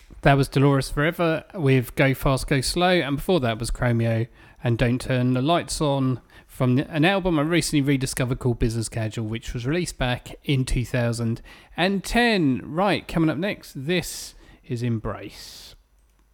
That was Dolores Forever with Go Fast, Go Slow, and before that was Chromeo and Don't Turn the Lights On from an album I recently rediscovered called Business Casual, which was released back in 2010. Right, coming up next, this is Embrace.